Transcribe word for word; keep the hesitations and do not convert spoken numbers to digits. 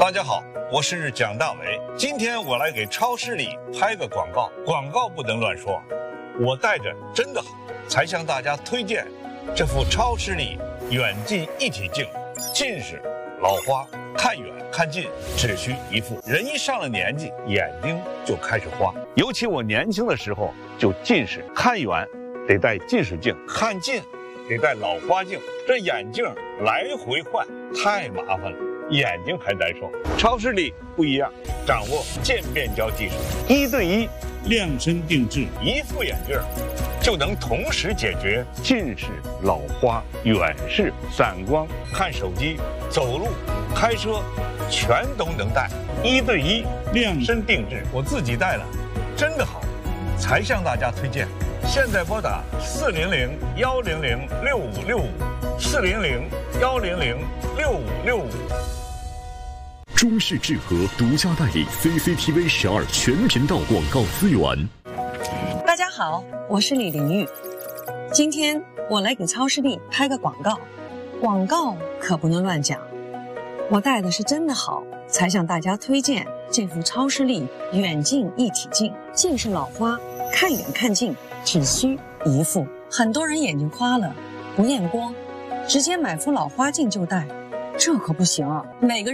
大家好，我是蒋大为。今天我来给超视力拍个广告，广告不能乱说。我戴着真的好，才向大家推荐这副超视力远近一体镜。近视、老花，看远看近只需一副。人一上了年纪，眼睛就开始花。尤其我年轻的时候就近视，看远得戴近视镜，看近得戴老花镜。这眼镜来回换太麻烦了，眼睛还难受。超视力不一样，掌握渐变焦技术，一对一量身定制， 一副眼镜就能同时解决近视、老花、远视、散光、看手机、走路、开车，全都能戴。一对一量身定制，我自己戴了，真的好，才向大家推荐。现在拨打四零零幺零零六五六五，四零零幺零零六五六五。 中视智和独家代理 C C T V 十二全频道广告资源。 大家好，我是李玲玉。今天我来给超视力拍个广告，广告可不能乱讲。我戴的是真的好，才向大家推荐这副超视力远近一体镜。近视老花，看远看近只需一副。很多人眼睛花了，不验光，直接买副老花镜就戴，这可不行啊。每个人